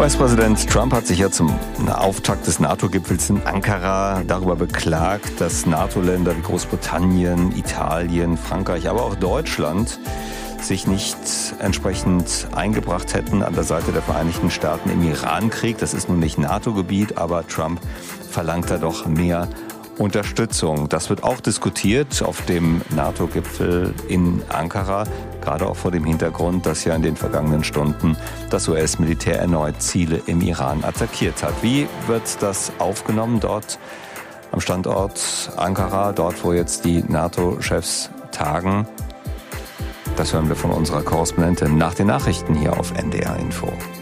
US-Präsident Trump hat sich ja zum Auftakt des NATO-Gipfels in Ankara darüber beklagt, dass NATO-Länder wie Großbritannien, Italien, Frankreich, aber auch Deutschland sich nicht entsprechend eingebracht hätten an der Seite der Vereinigten Staaten im Iran-Krieg. Das ist nun nicht NATO-Gebiet, aber Trump verlangt da doch mehr Unterstützung. Das wird auch diskutiert auf dem NATO-Gipfel in Ankara, gerade auch vor dem Hintergrund, dass ja in den vergangenen Stunden das US-Militär erneut Ziele im Iran attackiert hat. Wie wird das aufgenommen dort am Standort Ankara, dort wo jetzt die NATO-Chefs tagen? Das hören wir von unserer Korrespondentin nach den Nachrichten hier auf NDR Info.